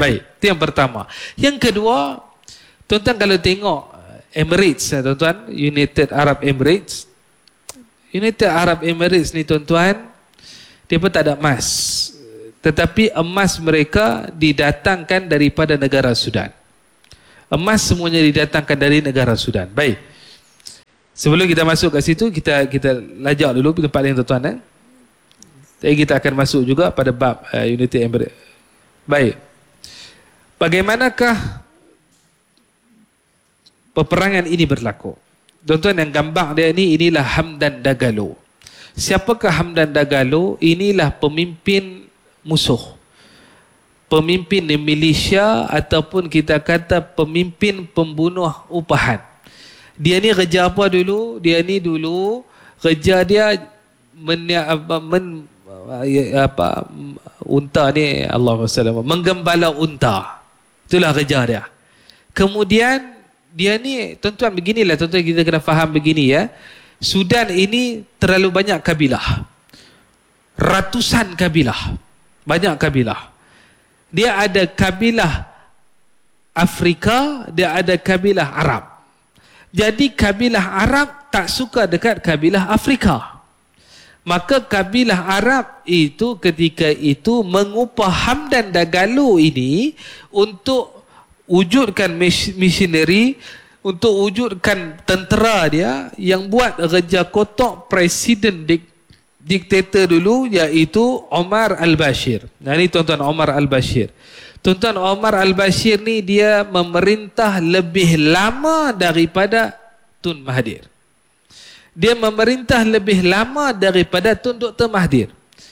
Baik, itu yang pertama. Yang kedua, tuan-tuan kalau tengok Emirates, tuan-tuan, United Arab Emirates. United Arab Emirates ni tuan-tuan, dia pun tak ada emas. Tetapi emas mereka didatangkan daripada negara Sudan. Emas semuanya didatangkan dari negara Sudan. Baik. Sebelum kita masuk ke situ, kita lajak dulu tempat lain tuan-tuan. Jadi kita akan masuk juga pada bab United Emirates. Baik. Bagaimanakah peperangan ini berlaku? Tuan-tuan, yang gambar dia ni, inilah Hamdan Dagalo. Siapakah Hamdan Dagalo? Inilah pemimpin musuh. Pemimpin milisya ataupun kita kata pemimpin pembunuh upahan. Dia ni kerja apa dulu? Dia ni dulu kerja dia unta ni, Allahu Akbar, menggembala unta. Itulah kerja dia. Kemudian dia ni, tuan-tuan, beginilah tuan-tuan, kita kena faham begini ya. Sudan ini terlalu banyak kabilah. Ratusan kabilah. Banyak kabilah. Dia ada kabilah Afrika, dia ada kabilah Arab. Jadi kabilah Arab tak suka dekat kabilah Afrika. Maka kabilah Arab itu ketika itu mengupah Hamdan Dagalo ini untuk wujudkan missionary, untuk wujudkan tentera dia yang buat kerja kotak presiden diktator dulu, iaitu Omar Al-Bashir. Nah ini tuan-tuan, Omar Al-Bashir. Tuan-tuan, Omar Al-Bashir ni dia memerintah lebih lama daripada Tun Mahathir. Dia memerintah lebih lama daripada Tun Dr. Mahathir.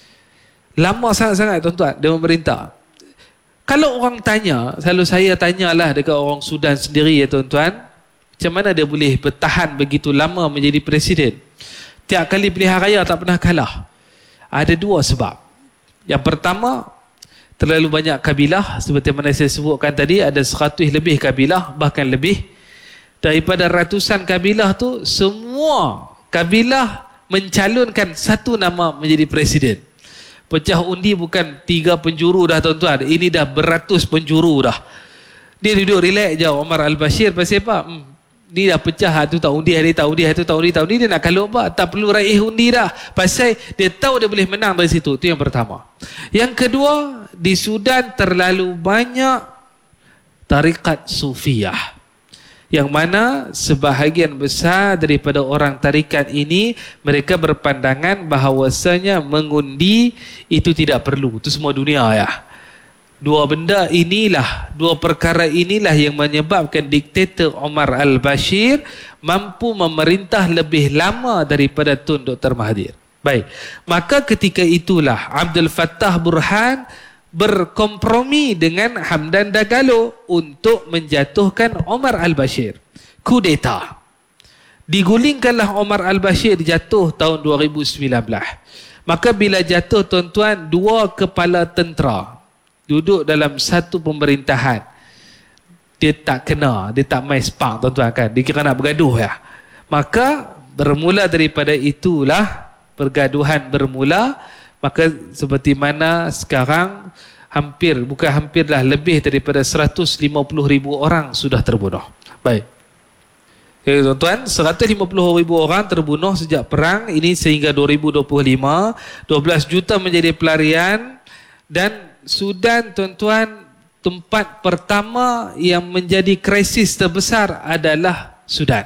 Lama sangat-sangat tuan-tuan dia memerintah. Kalau orang tanya, selalu saya tanyalah dekat orang Sudan sendiri ya tuan-tuan, macam mana dia boleh bertahan begitu lama menjadi presiden? Tiap kali pilihan raya tak pernah kalah. Ada dua sebab. Yang pertama, terlalu banyak kabilah. Seperti mana saya sebutkan tadi, ada 100 lebih kabilah, bahkan lebih. Daripada ratusan kabilah tu, semua kabilah mencalonkan satu nama menjadi presiden. Pecah undi bukan 3 penjuru dah tuan-tuan. Ini dah beratus penjuru dah. Dia duduk relax je Omar Al-Bashir. Pasal apa? Ni dah pecah, tu tak undi, hari tak undi, hari tu tak undi, tak undi, dia nak kalau apa? Tak perlu raih undi dah. Pasal dia tahu dia boleh menang dari situ. Itu yang pertama. Yang kedua, di Sudan terlalu banyak tarikat Sufiyah. Yang mana sebahagian besar daripada orang tarikat ini, mereka berpandangan bahawasanya mengundi itu tidak perlu. Itu semua dunia ya. Dua benda inilah, dua perkara inilah yang menyebabkan diktator Omar Al-Bashir mampu memerintah lebih lama daripada Tun Dr. Mahathir. Baik, maka ketika itulah Abdul Fattah Burhan berkompromi dengan Hamdan Dagalo untuk menjatuhkan Omar Al-Bashir. Kudeta. Digulingkanlah Omar Al-Bashir, jatuh tahun 2019. Maka bila jatuh tuan-tuan, dua kepala tentera duduk dalam satu pemerintahan. Dia tak kena, dia tak main spark tuan-tuan kan. Dia kira nak bergaduh ya. Maka bermula daripada itulah pergaduhan bermula. Maka seperti mana sekarang bukan hampir lah, lebih daripada 150,000 orang sudah terbunuh. Baik. Okay, tuan-tuan, 150,000 orang terbunuh sejak perang ini sehingga 2025. 12 juta menjadi pelarian. Dan Sudan tuan-tuan, tempat pertama yang menjadi krisis terbesar adalah Sudan.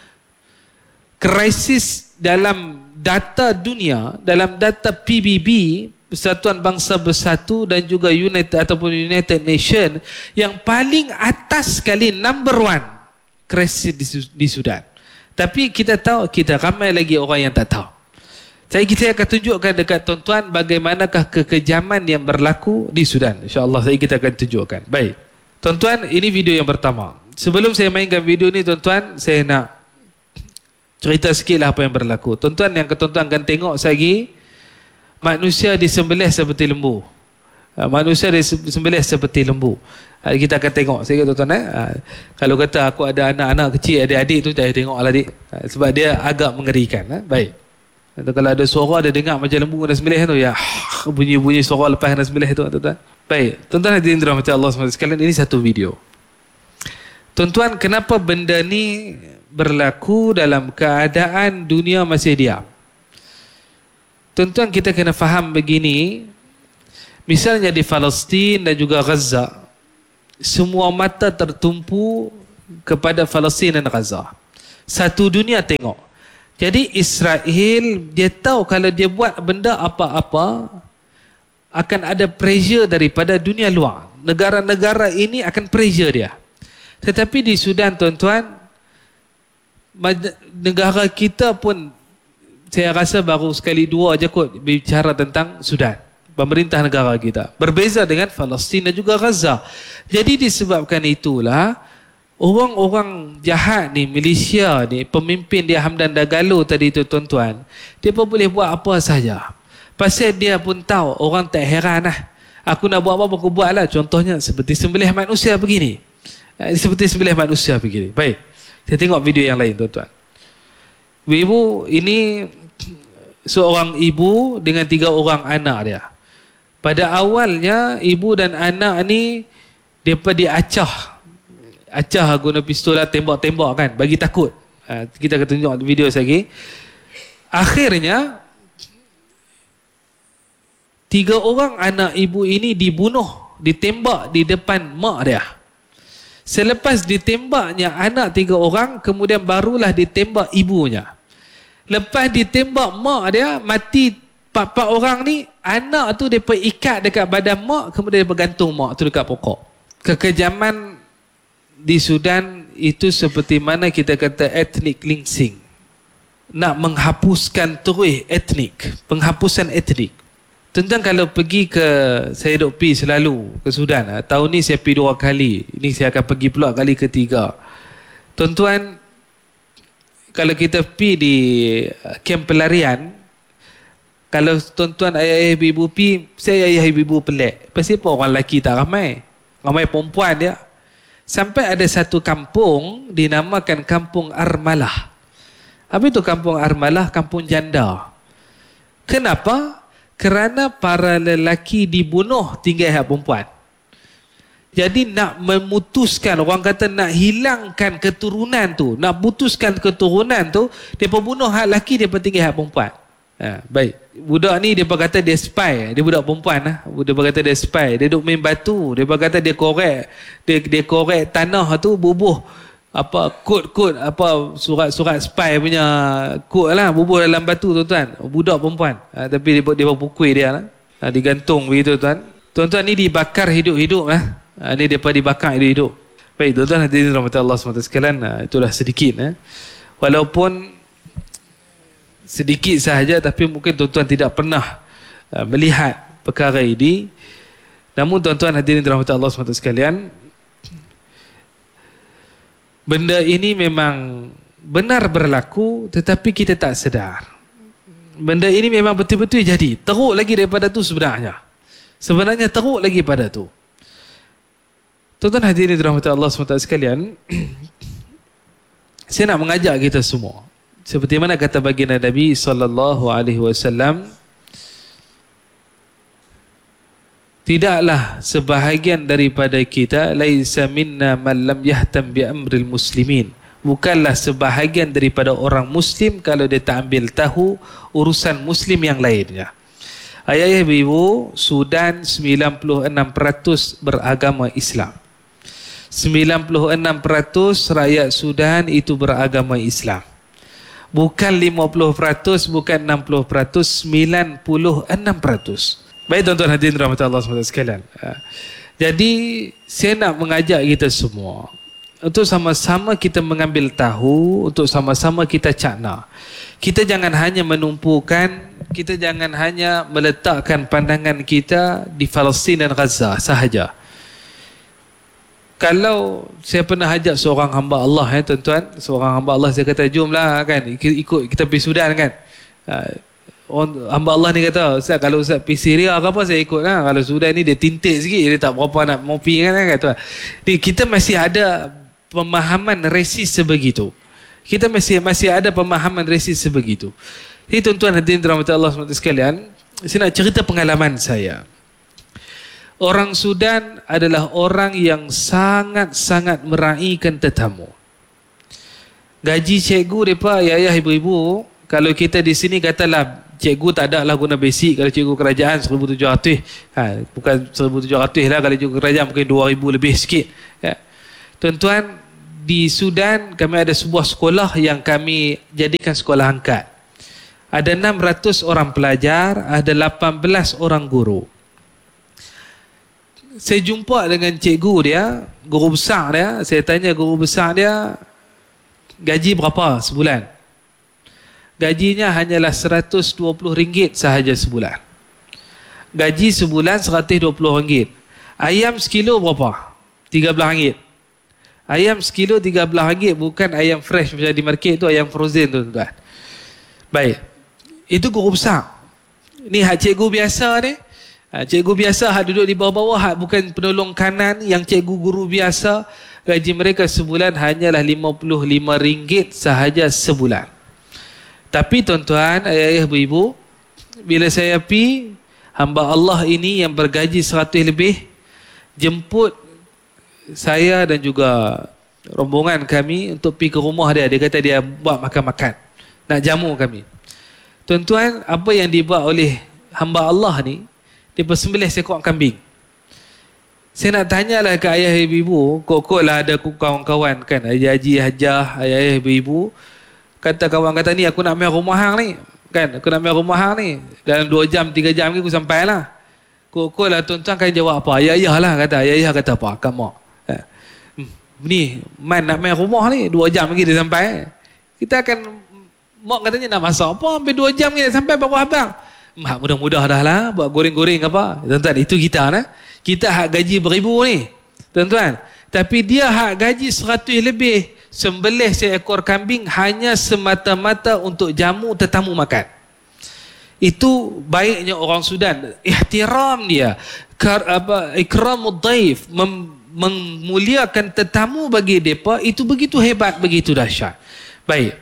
Krisis dalam data dunia, dalam data PBB, Persatuan Bangsa Bersatu dan juga United Nation, yang paling atas sekali, number 1 krisis di Sudan. Tapi kita tahu, kita ramai lagi orang yang tak tahu. Kita akan tunjukkan dekat tuan-tuan bagaimanakah kekejaman yang berlaku di Sudan. InsyaAllah kita akan tunjukkan. Baik. Tuan-tuan, ini video yang pertama. Sebelum saya mainkan video ni tuan-tuan, saya nak cerita sikit lah apa yang berlaku. Tuan-tuan, yang tuan-tuan akan tengok lagi, manusia disembelih seperti lembu. Manusia disembelih seperti lembu. Kita akan tengok sikit tuan-tuan. Kalau kata aku ada anak-anak kecil, adik-adik tu, saya tengok lah adik. Sebab dia agak mengerikan. Baik. Kalau ada suara dia dengar macam lembu kena sembelih tu, ya bunyi-bunyi suara lepas kena sembelih tu tuan-tuan. Baik, tuan-tuan hadirin dirahmati Allah SWT sekalian, ini satu video. Tuan-tuan, kenapa benda ni berlaku dalam keadaan dunia masih diam? Tuan-tuan, kita kena faham begini. Misalnya di Palestin dan juga Gaza, semua mata tertumpu kepada Palestin dan Gaza. Satu dunia tengok. Jadi Israel, dia tahu kalau dia buat benda apa-apa, akan ada pressure daripada dunia luar. Negara-negara ini akan pressure dia. Tetapi di Sudan, tuan-tuan, negara kita pun, saya rasa baru sekali dua aja kot bicara tentang Sudan, pemerintah negara kita. Berbeza dengan Palestin dan juga Gaza. Jadi disebabkan itulah, orang-orang jahat ni, Malaysia ni, pemimpin dia Hamdan Dagalo tadi tu, tuan-tuan, dia pun boleh buat apa saja. Pasal dia pun tahu, orang tak heran lah. Aku nak buat apa-apa, aku buat lah. Contohnya seperti sembelih manusia begini. Seperti sembelih manusia begini. Baik, saya tengok video yang lain, tuan-tuan. Ibu, ini seorang ibu dengan 3 orang anak dia. Pada awalnya, ibu dan anak ni, mereka diacah. Acah guna pistol lah, tembak-tembak kan, bagi takut. Kita akan tunjuk video lagi. Akhirnya, 3 orang anak ibu ini dibunuh, ditembak di depan mak dia. Selepas ditembaknya anak 3 orang, kemudian barulah ditembak ibunya. Lepas ditembak mak dia, mati 4 orang ni, anak tu mereka ikat dekat badan mak, kemudian dia bergantung mak tu dekat pokok. Kekejaman di Sudan itu seperti mana kita kata ethnic cleansing. Nak menghapuskan terus etnik, penghapusan etnik. Tuan-tuan, kalau pergi ke, saya duk pergi selalu ke Sudan. Tahun ni saya pergi 2 kali. Ini saya akan pergi pula kali ketiga. Tuan-tuan, kalau kita pergi di kem pelarian, kalau tuan-tuan ayah ibu pergi, saya ayah ibu pelik. Pasal apa orang lelaki tak ramai? Ramai perempuan dia. Sampai ada satu kampung dinamakan Kampung Armalah. Apa itu Kampung Armalah? Kampung janda. Kenapa? Kerana para lelaki dibunuh, tinggal hak perempuan. Jadi nak memutuskan, orang kata nak hilangkan keturunan tu, nak putuskan keturunan tu, dia bunuh hak lelaki, dia tinggal hak perempuan. Baik. Budak ni dia kata dia spy, dia budak perempuan lah. Dia kata dia spy, dia duk main batu, dia kata dia korek, dia korek tanah tu, bubuh apa kod apa surat spy punya kod lah, bubuh dalam batu, tuan-tuan. Budak perempuan, tapi dia pukul dia lah, digantung begitu, tuan-tuan. Ni dibakar hidup-hidup lah. Ni depa dibakar hidup-hidup. Baik, tuan-tuan hadirin rahmat Allah SWT sekalian, itulah sedikit walaupun sedikit sahaja, tapi mungkin tuan-tuan tidak pernah melihat perkara ini. Namun tuan-tuan hadirin dirahmati Allah SWT sekalian, benda ini memang benar berlaku, tetapi kita tak sedar. Benda ini memang betul-betul jadi. Teruk lagi daripada tu sebenarnya. Sebenarnya teruk lagi pada tu. Tuan-tuan hadirin dirahmati Allah SWT sekalian, saya nak mengajak kita semua, seperti mana kata baginda Nabi SAW, tidaklah sebahagian daripada kita, laisa minna man lam yahtam bi amril muslimin, bukanlah sebahagian daripada orang muslim kalau dia tak ambil tahu urusan muslim yang lainnya. Ayah ibu, Sudan 96% beragama Islam. 96% rakyat Sudan itu beragama Islam. Bukan 50%, bukan 60%, 96%. Baik tuan-tuan hadirin rahmat Allah SWT sekalian. Jadi saya nak mengajak kita semua untuk sama-sama kita mengambil tahu, untuk sama-sama kita cakna. Kita jangan hanya menumpukan, kita jangan hanya meletakkan pandangan kita di Palestin dan Gaza sahaja. Kalau saya pernah ajak seorang hamba Allah, tuan-tuan, seorang hamba Allah, saya kata jomlah kan, ikut kita pergi Sudan kan. Hamba Allah ni kata, Ustaz, kalau Ustaz pergi Syria ke apa, saya ikut lah. Kalau Sudan ni dia tintik sikit, dia tak berapa nak mau pergi kan, kata. Kita masih ada pemahaman resis sebegitu. Kita masih ada pemahaman resis sebegitu. Jadi tuan-tuan hadirin dirahmati Allah SWT sekalian, saya nak cerita pengalaman saya. Orang Sudan adalah orang yang sangat-sangat meraihkan tetamu. Gaji cikgu mereka, ayah ibu-ibu, kalau kita di sini katalah cikgu tak ada lah guna basic. Kalau cikgu kerajaan 1,700, bukan 1,700 lah. Kalau cikgu kerajaan mungkin 2,000 lebih sikit. Tuan-tuan, di Sudan kami ada sebuah sekolah yang kami jadikan sekolah angkat. Ada 600 orang pelajar, ada 18 orang guru. Saya jumpa dengan cikgu dia, guru besar dia. Saya tanya guru besar dia, gaji berapa sebulan? Gajinya hanyalah RM120 sahaja sebulan. Gaji sebulan RM120. Ayam sekilo berapa? RM13. Ayam sekilo RM13, bukan ayam fresh macam di market tu, ayam frozen tu, tuan. Baik. Itu guru besar. Ni hak cikgu biasa ni. Cikgu biasa hak duduk di bawah-bawah, hak bukan penolong kanan, yang cikgu guru biasa, gaji mereka sebulan hanyalah RM55 sahaja sebulan. Tapi tuan-tuan, ayah-ayah, ibu-ibu, bila saya pergi, hamba Allah ini yang bergaji 100 lebih, jemput saya dan juga rombongan kami untuk pergi ke rumah dia. Dia kata dia buat makan-makan, nak jamu kami. Tuan-tuan, apa yang dibuat oleh hamba Allah ni, dia bersembelih seekor kambing. Saya nak tanyalah ke ayah ibu-ibu, kok lah ada kawan-kawan kan, haji hajah, ayah ibu-ibu, kata kawan kata ni aku nak main rumah hang ni, kan, aku nak main rumah hang ni, dalam 2 jam 3 jam ni aku sampai lah. Kok lah tuan-tuan kan jawab apa? Ayah lah kata, ayah kata apa? Kamu ni man nak main rumah ni 2 jam lagi dia sampai. Kita akan mak katanya nak masak apa sampai 2 jam ni sampai baru abang. Mak mudah-mudah dah lah buat goreng-goreng apa. Tuan-tuan, itu kita nah. Kita hak gaji beribu ni. Tuan-tuan, tapi dia hak gaji 100 lebih, sembelih seekor kambing hanya semata-mata untuk jamu tetamu makan. Itu baiknya orang Sudan, ihtiram dia, ikramud dhaif, memuliakan tetamu bagi mereka, itu begitu hebat, begitu dahsyat. Baik.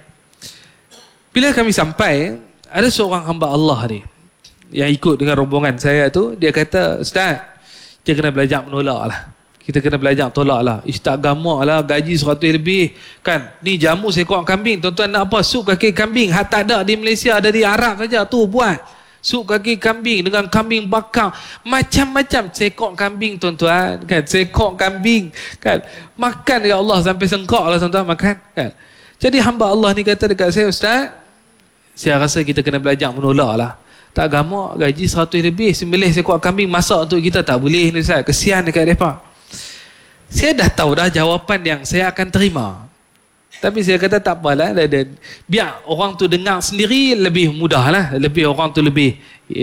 Bila kami sampai, ada seorang hamba Allah ni yang ikut dengan rombongan saya tu, dia kata, Ustaz, kita kena belajar menolak lah. Kita kena belajar tolak lah. Ustaz gamak lah, gaji 100 lebih. Kan, ni jamu seekor kambing. Tuan-tuan nak apa? Sup kaki kambing. Hak tak ada di Malaysia, ada di Arab saja. Tu buat. Sup kaki kambing dengan kambing bakar. Macam-macam seekor kambing, tuan-tuan. Kan, seekor kambing. Kan, makan ya Allah sampai sengkok lah tuan-tuan makan. Kan. Jadi hamba Allah ni kata dekat saya, Ustaz, saya rasa kita kena belajar menolak lah. Tak gamak, gaji 100 lebih, sembelih seekor kambing, masak untuk kita tak boleh ni Ustaz. Kesian dekat mereka. Saya dah tahu dah jawapan yang saya akan terima. Tapi saya kata tak apalah, biar orang tu dengar sendiri lebih mudah lah. Lebih orang tu lebih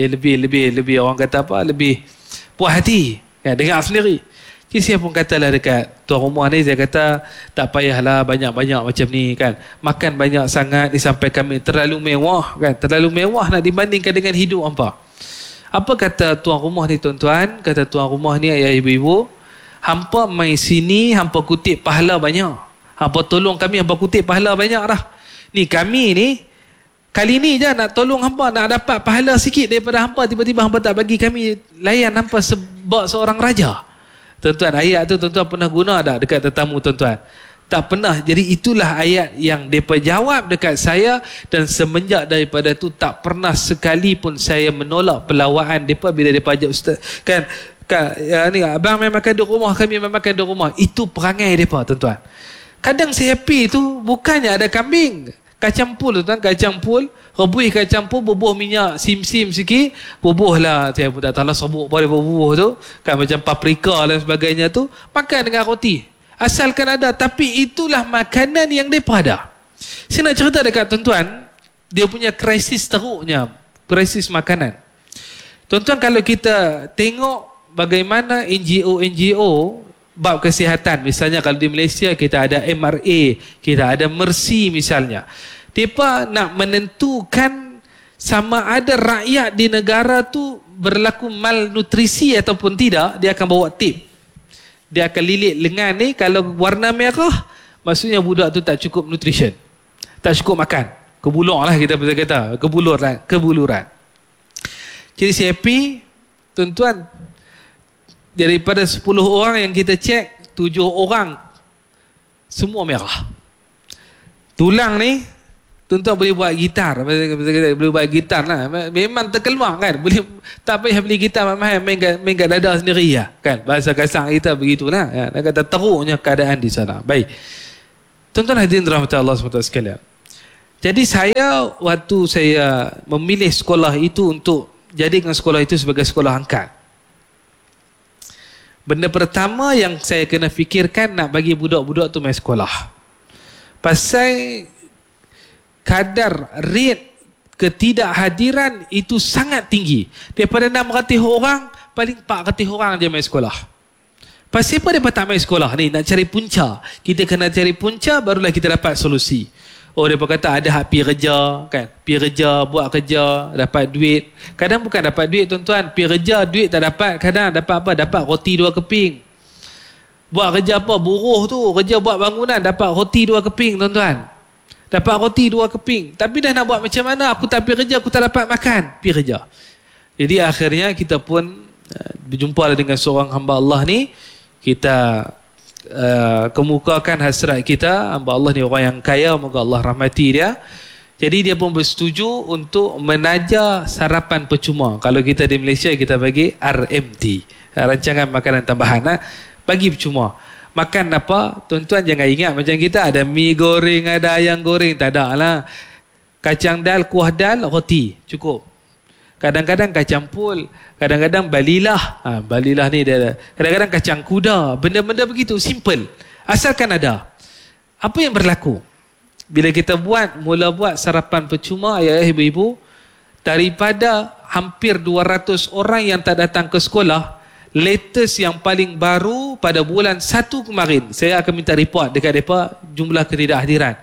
orang kata apa, lebih puas hati. Ya, dengar sendiri. Jadi saya pun katalah dekat tuan rumah ni, saya kata tak payahlah banyak-banyak macam ni kan. Makan banyak sangat ni sampai kami terlalu mewah kan. Terlalu mewah nak dibandingkan dengan hidup hampa. Apa kata tuan rumah ni tuan-tuan? Kata tuan rumah ni, ayah ibu-ibu, hampa mai sini, hampa kutip pahala banyak. Hampa tolong kami, hampa kutip pahala banyak dah. Ni kami ni, kali ni je nak tolong hampa, nak dapat pahala sikit daripada hampa, tiba-tiba hampa tak bagi kami layan hampa sebab seorang raja. Tuan-tuan, ayat tu tuan-tuan pernah guna tak dekat tetamu tuan-tuan? Tak pernah. Jadi itulah ayat yang mereka jawab dekat saya, dan semenjak daripada tu tak pernah sekali pun saya menolak pelawaan mereka bila mereka ajak ustaz. Kan ya, ni abang main makan di rumah, kami main makan di rumah. Itu perangai mereka tuan-tuan. Kadang saya happy tu bukannya ada kambing, kacang pul tuan, kacang pul, rebus kacang pul, bubuh minyak sim-sim sikit, bubuh lah, saya pun tak tahu lah serbuk boleh bubuh tu kan, macam paprika dan sebagainya tu, makan dengan roti asalkan ada. Tapi itulah makanan yang mereka ada. Saya nak cerita dekat tuan-tuan, dia punya krisis teruknya, krisis makanan. Tuan-tuan, kalau kita tengok bagaimana NGO bab kesihatan, misalnya kalau di Malaysia kita ada MRA, kita ada Mercy misalnya, mereka nak menentukan sama ada rakyat di negara tu berlaku malnutrisi ataupun tidak, dia akan bawa tip. Dia akan lilit lengan ni, kalau warna merah maksudnya budak tu tak cukup nutrition, tak cukup makan, kebulur lah kita kata, kebuluran. Jadi saya happy tuan-tuan, daripada 10 orang yang kita cek, 7 orang semua merah. Tulang ni tuan-tuan boleh buat gitar, boleh buat gitar lah. Memang terkeluar kan, boleh, tak payah beli gitar mahal, main kat dada sendiri lah kan. Bahasa kasar kita begitulah kan. Dia kata teruknya keadaan di sana. Baik, tuan-tuan hadirin rahmati Allah SWT sekalian. Jadi saya, waktu saya memilih sekolah itu untuk jadikan sekolah itu sebagai sekolah angkat, benda pertama yang saya kena fikirkan, nak bagi budak-budak tu main sekolah. Pasal kadar rate ketidakhadiran itu sangat tinggi. Daripada 600 orang, paling 400 orang je main sekolah. Pasal apa mereka tak main sekolah ni? Nak cari punca. Kita kena cari punca, barulah kita dapat solusi. Oh, mereka kata ada hak pergi kerja kan. Pergi kerja, buat kerja, dapat duit. Kadang bukan dapat duit tuan-tuan, pergi kerja, duit tak dapat. Kadang dapat apa? Dapat roti 2 keping. Buat kerja apa? Buruh tu, kerja buat bangunan, dapat roti 2 keping tuan-tuan. Dapat roti 2 keping. Tapi dah nak buat macam mana? Aku tak pergi kerja, aku tak dapat makan. Pergi kerja. Jadi akhirnya kita pun berjumpa dengan seorang hamba Allah ni. Kita kemukakan hasrat kita. Hamba Allah ni orang yang kaya, moga Allah rahmati dia. Jadi dia pun bersetuju untuk menaja sarapan percuma. Kalau kita di Malaysia, kita bagi RMT, rancangan makanan tambahan. Bagi percuma. Makan apa? Tuan-tuan jangan ingat macam kita ada mi goreng, ada ayam goreng. Tak ada lah. Kacang dal, kuah dal, roti. Cukup. Kadang-kadang kacang pul. Kadang-kadang balilah. Balilah ni dia. Kadang-kadang kacang kuda. Benda-benda begitu. Simple. Asalkan ada. Apa yang berlaku? Bila kita mula buat sarapan percuma, ayah ibu-ibu, daripada hampir 200 orang yang tak datang ke sekolah, latest yang paling baru pada bulan 1 kemarin, saya akan minta report dekat mereka jumlah ketidakhadiran.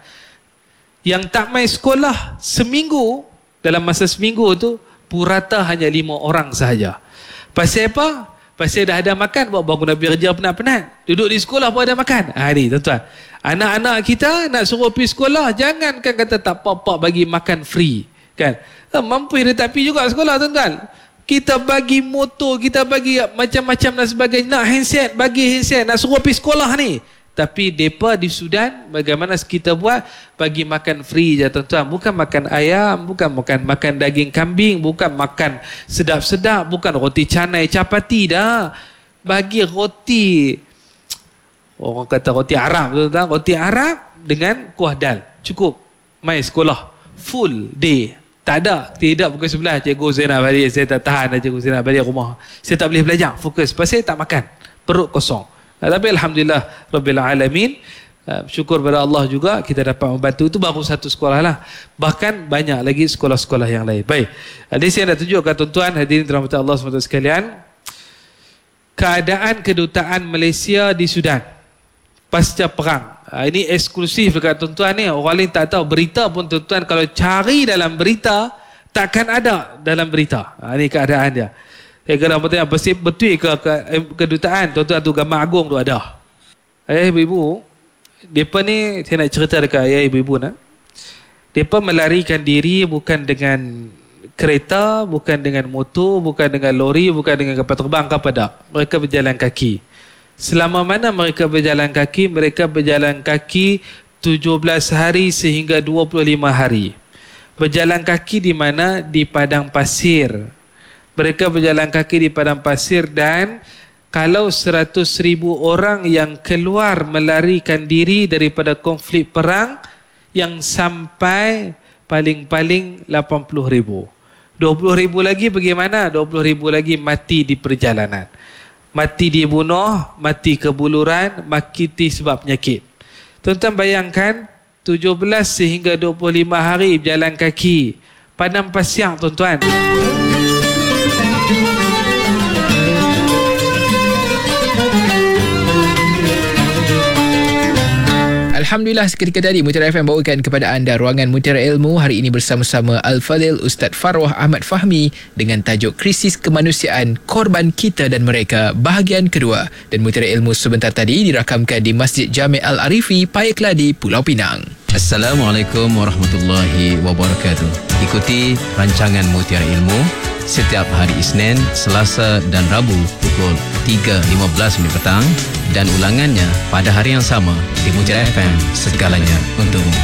Yang tak main sekolah seminggu, dalam masa seminggu tu, purata hanya 5 orang sahaja. Pasal apa? Pasal dah ada makan, buat bangun Nabi kerja penat-penat. Duduk di sekolah pun ada makan. Ni tuan-tuan. Anak-anak kita nak suruh pergi sekolah, jangankan kata tak apa-apa bagi makan free. Kan? Mampu dia tak pergi juga sekolah tuan-tuan. Kita bagi motor, kita bagi macam-macam dan sebagainya. Nak handset, bagi handset. Nak suruh pergi sekolah ni. Tapi mereka di Sudan, bagaimana kita buat? Bagi makan free je tuan-tuan. Bukan makan ayam, bukan makan daging kambing, bukan makan sedap-sedap, bukan roti canai, capati dah. Bagi roti, orang kata roti Arab tuan-tuan. Roti Arab dengan kuah dal. Cukup. Mai sekolah. Full day. Tak ada, tidak pukul 11 cikgu saya nak balik, saya tak tahan cikgu saya nak balik rumah, saya tak boleh belajar, fokus, pasal tak makan, perut kosong. Tapi Alhamdulillah Rabbil Alamin, syukur pada Allah juga kita dapat membantu. Itu baru satu sekolah lah, bahkan banyak lagi sekolah-sekolah yang lain. Baik, di sini nak tunjukkan tuan-tuan hadirin dirahmati Allah SWT sekalian, keadaan kedutaan Malaysia di Sudan pasca perang. Ini eksklusif dekat tuan-tuan ni. Orang lain tak tahu. Berita pun tuan-tuan kalau cari dalam berita, takkan ada dalam berita. Ini keadaan dia. Saya kena bertanya, betul ke kedutaan tuan-tuan tu gambar agung tu ada. Ayah ibu-ibu, mereka ni, saya nak cerita dekat ayah ibu-ibu nak. Mereka melarikan diri bukan dengan kereta, bukan dengan motor, bukan dengan lori, bukan dengan kapal terbang, apa tak. Mereka berjalan kaki. Selama mana mereka berjalan kaki? Mereka berjalan kaki 17 hari sehingga 25 hari. Berjalan kaki di mana? Di padang pasir. Mereka berjalan kaki di padang pasir, dan kalau 100,000 orang yang keluar melarikan diri daripada konflik perang, yang sampai paling-paling 80,000. 20,000 lagi bagaimana? 20,000 lagi mati di perjalanan. Mati dibunuh, mati kebuluran, mati sebab penyakit. Tuan-tuan bayangkan 17 sehingga 25 hari berjalan kaki. Padang pasir tuan-tuan. Alhamdulillah, seketika tadi Mutiara FM bawakan kepada anda ruangan Mutiara Ilmu hari ini bersama-sama Al-Fadhil Ustaz Farwah Ahmad Fahmi dengan tajuk Krisis Kemanusiaan, Korban Kita dan Mereka, bahagian kedua. Dan Mutiara Ilmu sebentar tadi dirakamkan di Masjid Jami' Al-Arifi, Paya Keladi, Pulau Pinang. Assalamualaikum warahmatullahi wabarakatuh. Ikuti rancangan Mutiara Ilmu setiap hari Isnin, Selasa dan Rabu pukul 3.15 petang dan ulangannya pada hari yang sama di Mutiara FM, segalanya untukmu.